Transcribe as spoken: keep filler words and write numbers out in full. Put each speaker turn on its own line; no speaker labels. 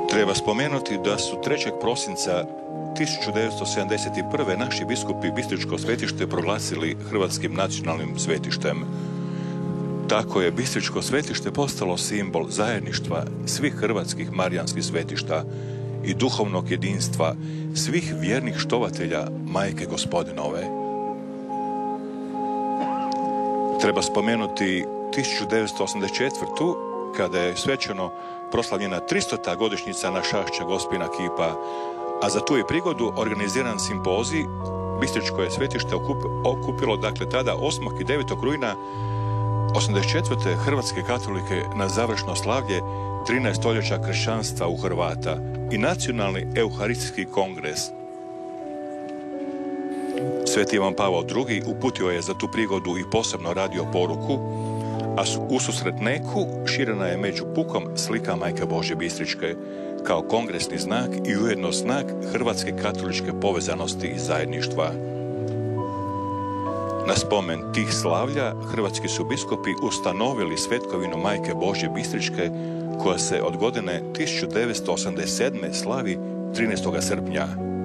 Treba spomenuti da su trećeg prosinca tisuću devetsto sedamdeset prve. naši biskupi Bistričko svetište proglasili hrvatskim nacionalnim svetištem. Tako je Bistričko svetište postalo simbol zajedništva svih hrvatskih marijanskih svetišta i duhovnog jedinstva svih vjernih štovatelja Majke Gospodinove. Treba spomenuti tisuću devetsto osamdeset četvrtu. kada je svečano proslavljena tristota godišnjica Našašća Gospina kipa, a za tu je prigodu organiziran simpozij. Bistričko je svetište okupilo dakle tada osmog i devetog rujna osamdeset četvrte. hrvatske katolike na završno slavlje trinaest stoljeća kršćanstva u Hrvata i nacionalni euharistijski kongres. Sveti Ivan Pavao drugi. uputio je za tu prigodu i posebno radio poruku, a ususret neku širena je među pukom slika Majke Božje Bistričke kao kongresni znak i ujedno znak hrvatske katoličke povezanosti i zajedništva. Na spomen tih slavlja hrvatski su biskupi ustanovili svetkovinu Majke Božje Bistričke koja se od godine tisuću devetsto osamdeset sedme slavi trinaestog srpnja.